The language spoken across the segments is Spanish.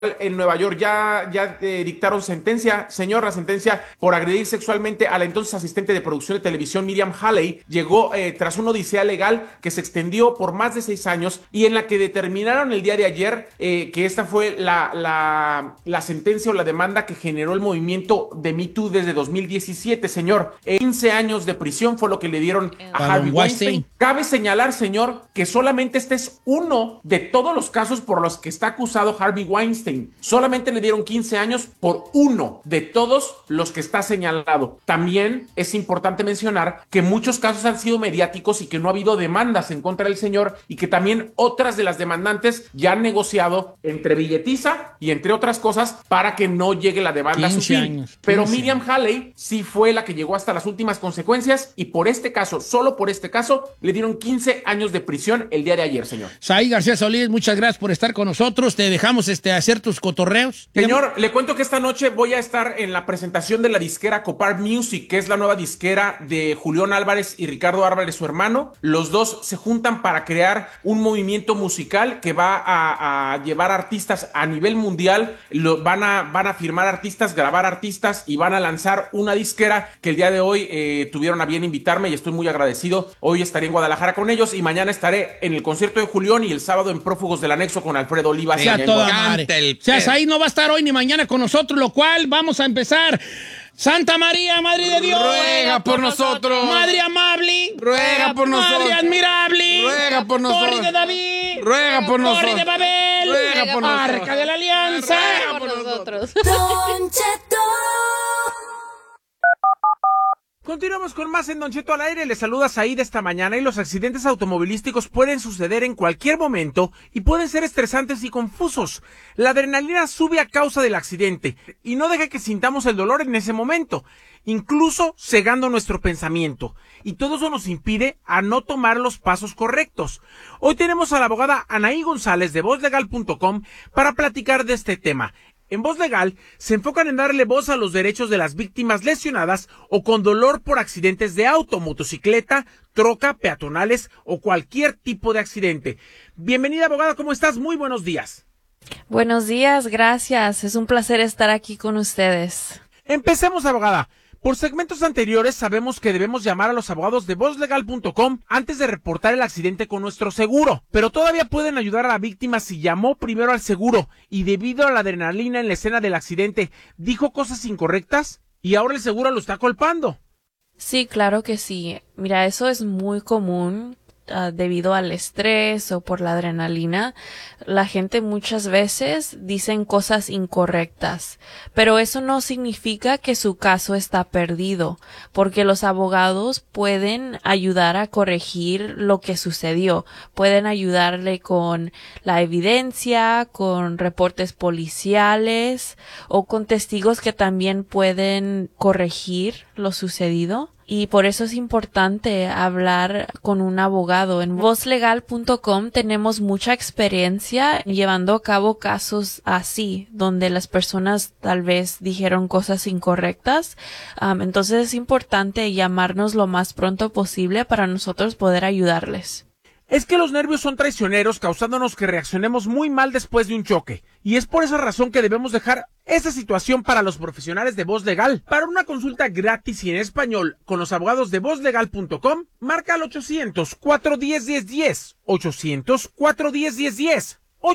en Nueva York ya dictaron sentencia. Señor, la sentencia por agredir sexualmente a la entonces asistente de producción de televisión Miriam Halley llegó tras una odisea legal que se extendió por más de 6 años y en la que determinaron el día de ayer que esta fue la sentencia o la demanda que generó el movimiento de Me Too desde 2017, señor. 15 años de prisión fue lo que le dieron a Harvey Weinstein. Cabe señalar, señor, que solamente este es uno de todos los casos por los que está acusado Harvey Weinstein. Solamente le dieron 15 años por uno de todos los que está señalado. También es importante mencionar que muchos casos han sido mediáticos y que no ha habido demandas en contra del señor y que también otras de las demandantes ya han negociado entre billetiza y entre otras cosas para que no llegue la demanda a su fin. Pero Miriam Halley sí fue la que llegó hasta las últimas consecuencias y por este caso, solo por este caso, le dieron 15 años de prisión el día de ayer, señor. Saí García Solís, muchas gracias por estar con nosotros. Te dejamos hacer tus cotorreos. Señor, le cuento que esta noche voy a estar en la presentación de la disquera Copar Music, que es la nueva disquera de Julián Álvarez y Ricardo Álvarez, su hermano. Los dos se juntan para crear un movimiento musical que va a llevar artistas a nivel mundial. Van a firmar artistas, grabar artistas y van a lanzar una disquera que el día de hoy tuvieron a bien invitarme y estoy muy agradecido. Hoy estaré en Guadalajara con ellos y mañana estaré en el concierto de Julián y el sábado en Prófugos del Anexo con Alfredo Olivas. O sea, ahí no va a estar hoy ni mañana con nosotros, lo cual vamos a empezar. Santa María, Madre de Dios, ruega por nosotros. Madre amable, ruega por nosotros. Madre admirable, ruega por nosotros. Torre de David, ruega por nosotros. Torre de Babel, ruega por nosotros. Arca de la Alianza, ruega por nosotros. Continuamos con más en Don Cheto al aire. Les saluda Said esta mañana y los accidentes automovilísticos pueden suceder en cualquier momento y pueden ser estresantes y confusos. La adrenalina sube a causa del accidente y no deja que sintamos el dolor en ese momento, incluso cegando nuestro pensamiento. Y todo eso nos impide a no tomar los pasos correctos. Hoy tenemos a la abogada Anaí González de VozLegal.com para platicar de este tema. En Voz Legal se enfocan en darle voz a los derechos de las víctimas lesionadas o con dolor por accidentes de auto, motocicleta, troca, peatonales o cualquier tipo de accidente. Bienvenida, abogada, ¿cómo estás? Muy buenos días. Buenos días, gracias. Es un placer estar aquí con ustedes. Empecemos, abogada. Por segmentos anteriores sabemos que debemos llamar a los abogados de VozLegal.com antes de reportar el accidente con nuestro seguro, pero todavía pueden ayudar a la víctima si llamó primero al seguro y debido a la adrenalina en la escena del accidente dijo cosas incorrectas y ahora el seguro lo está culpando. Sí, claro que sí. Mira, eso es muy común. Debido al estrés o por la adrenalina, la gente muchas veces dicen cosas incorrectas, pero eso no significa que su caso está perdido, porque los abogados pueden ayudar a corregir lo que sucedió, pueden ayudarle con la evidencia, con reportes policiales o con testigos que también pueden corregir lo sucedido. Y por eso es importante hablar con un abogado. En VozLegal.com tenemos mucha experiencia llevando a cabo casos así, donde las personas tal vez dijeron cosas incorrectas. Entonces es importante llamarnos lo más pronto posible para nosotros poder ayudarles. Es que los nervios son traicioneros, causándonos que reaccionemos muy mal después de un choque. Y es por esa razón que debemos dejar esa situación para los profesionales de Voz Legal. Para una consulta gratis y en español con los abogados de VozLegal.com, marca al 800-410-1010. 800-410-1010.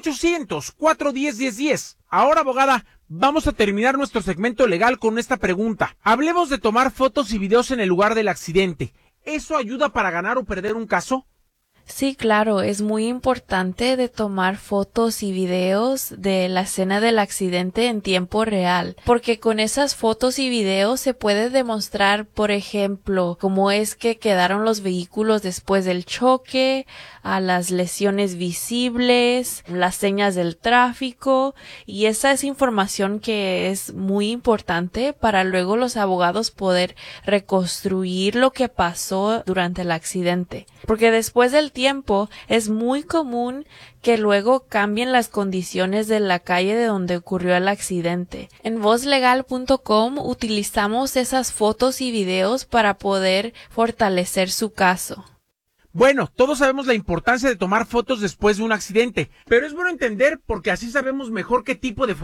800-410-1010. Ahora, abogada, vamos a terminar nuestro segmento legal con esta pregunta. Hablemos de tomar fotos y videos en el lugar del accidente. ¿Eso ayuda para ganar o perder un caso? Sí, claro, es muy importante de tomar fotos y videos de la escena del accidente en tiempo real, porque con esas fotos y videos se puede demostrar, por ejemplo, cómo es que quedaron los vehículos después del choque, a las lesiones visibles, las señas del tráfico, y esa es información que es muy importante para luego los abogados poder reconstruir lo que pasó durante el accidente, porque después del tiempo es muy común que luego cambien las condiciones de la calle de donde ocurrió el accidente. En VozLegal.com utilizamos esas fotos y videos para poder fortalecer su caso. Bueno, todos sabemos la importancia de tomar fotos después de un accidente, pero es bueno entender porque así sabemos mejor qué tipo de